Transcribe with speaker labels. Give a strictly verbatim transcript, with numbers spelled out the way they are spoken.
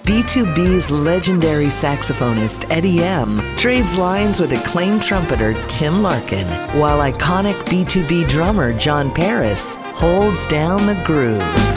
Speaker 1: B two B's legendary saxophonist Eddie M. trades lines with acclaimed trumpeter Tim Larkin, while iconic B two B drummer John Paris holds down the groove.